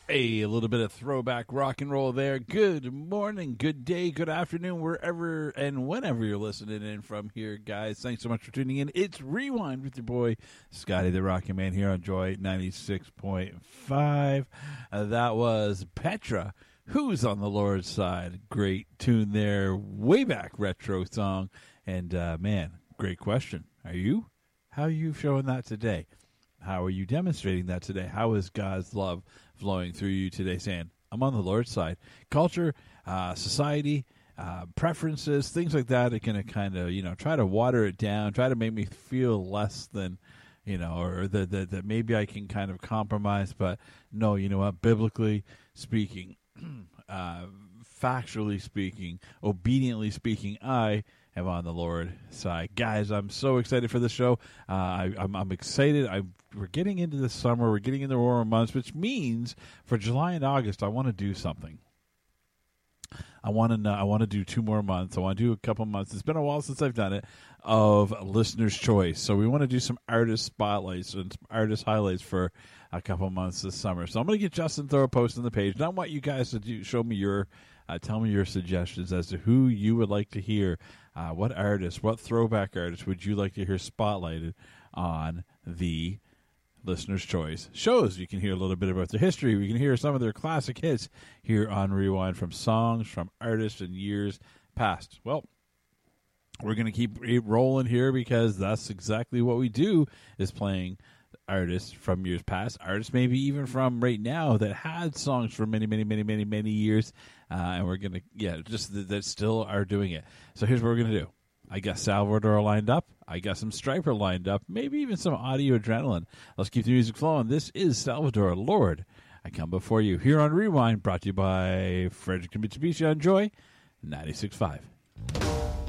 Hey, a little bit of throwback rock and roll there. Good morning, good day, good afternoon, wherever and whenever you're listening in from here, guys. Thanks so much for tuning in. It's Rewind with your boy, Scotty the Rocky Man, here on Joy 96.5. That was Petra, Who's on the Lord's Side. Great tune there, way back retro song. And, man, great question. Are you? How are you showing that today? How are you demonstrating that today? How is God's love flowing through you today, saying, I'm on the Lord's side? Culture, society, preferences, things like that are going to kind of, try to water it down, try to make me feel less than, or that maybe I can kind of compromise. But no, you know what? Biblically speaking, factually speaking, obediently speaking, I am on the Lord's side. Guys, I'm so excited for the show. I'm excited. We're getting into the summer. We're getting into the warmer months, which means for July and August, I want to do something. I want to do 2 more months. I want to do a couple months. It's been a while since I've done it, of Listener's Choice. So we want to do some artist spotlights and some artist highlights for a couple months this summer. So I'm going to get Justin to throw a post on the page. And I want you guys to show me tell me your suggestions as to who you would like to hear. What artist, what throwback artist would you like to hear spotlighted on the Listener's Choice shows? You can hear a little bit about their history. We can hear some of their classic hits here on Rewind, from songs, from artists in years past. Well, we're going to keep rolling here because that's exactly what we do, is playing artists from years past, artists maybe even from right now that had songs for many, many, many, many, many years, and we're going to, that still are doing it. So here's what we're going to do. I got Salvador lined up. I got some Striper lined up. Maybe even some Audio Adrenaline. Let's keep the music flowing. This is Salvador, Lord, I Come Before You, here on Rewind, brought to you by Frederick Mitsubishi on Joy 96.5.